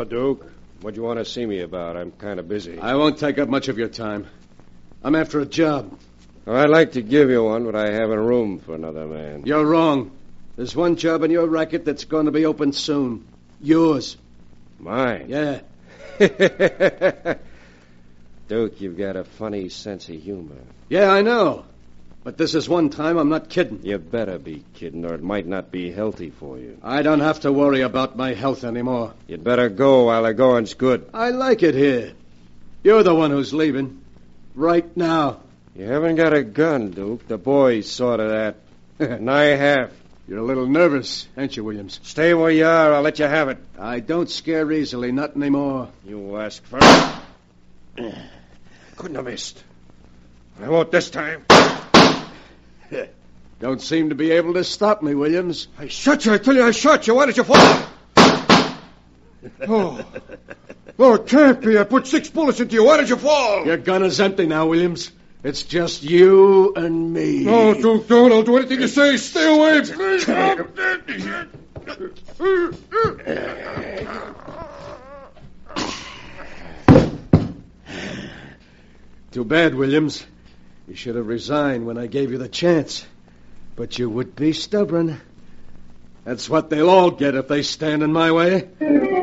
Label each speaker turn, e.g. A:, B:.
A: Duke. What do you want to see me about? I'm kind of busy.
B: I won't take up much of your time. I'm after a job.
A: Well, I'd like to give you one, but I haven't room for another man.
B: You're wrong. There's one job in your racket that's going to be open soon. Yours.
A: Mine?
B: Yeah.
A: Duke, you've got a funny sense of humor.
B: Yeah, I know. But this is one time I'm not kidding.
A: You better be kidding, or it might not be healthy for you.
B: I don't have to worry about my health anymore.
A: You'd better go while the going's good.
B: I like it here. You're the one who's leaving. Right now.
A: You haven't got a gun, Duke. The boys saw to that. And I have.
B: You're a little nervous, ain't you, Williams?
A: Stay where you are. I'll let you have it.
B: I don't scare easily, not anymore.
A: You ask first. Couldn't have missed. I won't this time.
B: Don't seem to be able to stop me, Williams.
A: I shot you. I tell you I shot you. Why did you fall? Oh, it can't be. I put 6 bullets into you. Why did you fall?
B: Your gun is empty now, Williams. It's just you and me.
A: No, Duke, don't. I'll do anything you say. Stay away, please.
B: Too bad, Williams. You should have resigned when I gave you the chance. But you would be stubborn. That's what they'll all get if they stand in my way.